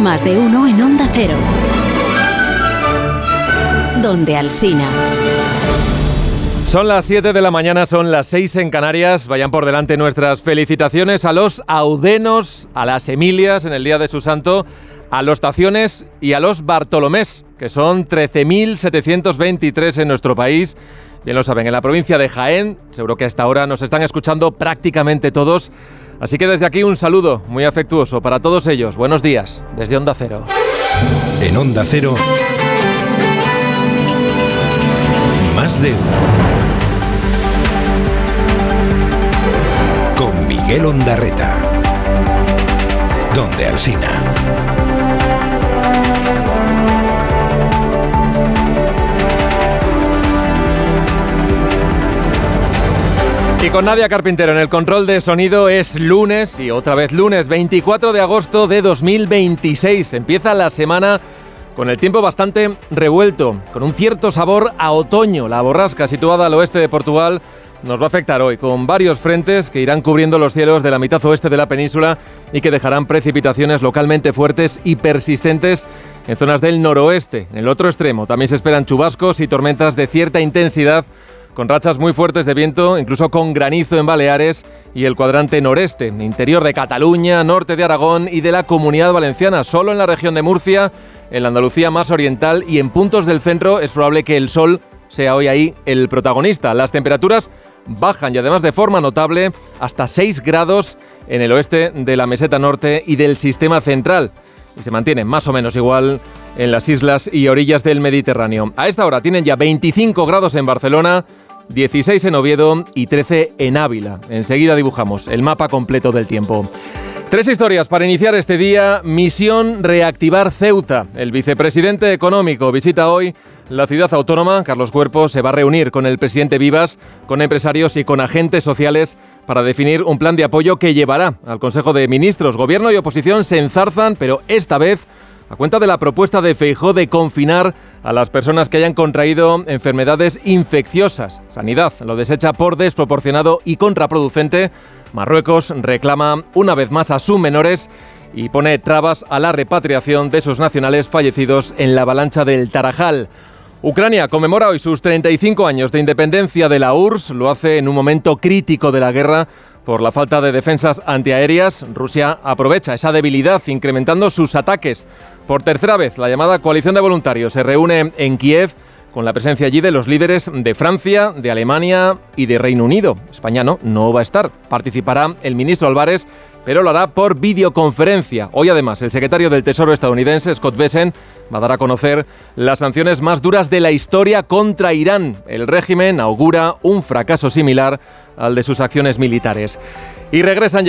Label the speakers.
Speaker 1: Más de uno en Onda Cero. Donde Alsina.
Speaker 2: Son las 7 de la mañana, son las 6 en Canarias. Vayan por delante nuestras felicitaciones a los Audenos, a las Emilias en el día de su santo, a los Taciones y a los Bartolomés, que son 13.723 en nuestro país. Bien lo saben, en la provincia de Jaén, seguro que hasta ahora nos están escuchando prácticamente todos. Así que desde aquí un saludo muy afectuoso para todos ellos. Buenos días, desde Onda Cero.
Speaker 3: En Onda Cero, Más de uno. Con Miguel Ondarreta. Donde Alsina.
Speaker 2: Y con Nadia Carpintero en el control de sonido. Es lunes, y otra vez lunes, 24 de agosto de 2026. Empieza la semana con el tiempo bastante revuelto, con un cierto sabor a otoño. La borrasca situada al oeste de Portugal nos va a afectar hoy, con varios frentes que irán cubriendo los cielos de la mitad oeste de la península y que dejarán precipitaciones localmente fuertes y persistentes en zonas del noroeste. En el otro extremo también se esperan chubascos y tormentas de cierta intensidad, con rachas muy fuertes de viento, incluso con granizo en Baleares y el cuadrante noreste, interior de Cataluña, norte de Aragón y de la Comunidad Valenciana. Solo en la región de Murcia, en la Andalucía más oriental y en puntos del centro es probable que el sol sea hoy ahí el protagonista. Las temperaturas bajan y además de forma notable hasta 6 grados en el oeste de la meseta norte y del sistema central. Y se mantienen más o menos igual en las islas y orillas del Mediterráneo. A esta hora tienen ya 25 grados en Barcelona, 16 en Oviedo y 13 en Ávila. Enseguida dibujamos el mapa completo del tiempo. 3 historias para iniciar este día. Misión reactivar Ceuta. El vicepresidente económico visita hoy la ciudad autónoma. Carlos Cuerpo se va a reunir con el presidente Vivas, con empresarios y con agentes sociales para definir un plan de apoyo que llevará al Consejo de Ministros. Gobierno y oposición se enzarzan, pero esta vez a cuenta de la propuesta de Feijóo de confinar a las personas que hayan contraído enfermedades infecciosas. Sanidad lo desecha por desproporcionado y contraproducente. Marruecos reclama una vez más a sus menores y pone trabas a la repatriación de sus nacionales fallecidos en la avalancha del Tarajal. Ucrania conmemora hoy sus 35 años de independencia de la URSS. Lo hace en un momento crítico de la guerra por la falta de defensas antiaéreas. Rusia aprovecha esa debilidad incrementando sus ataques. Por tercera vez, la llamada coalición de voluntarios se reúne en Kiev con la presencia allí de los líderes de Francia, de Alemania y de Reino Unido. España no va a estar. Participará el ministro Álvarez, pero lo hará por videoconferencia. Hoy, además, el secretario del Tesoro estadounidense, Scott Bessent, va a dar a conocer las sanciones más duras de la historia contra Irán. El régimen augura un fracaso similar al de sus acciones militares. Y regresan ya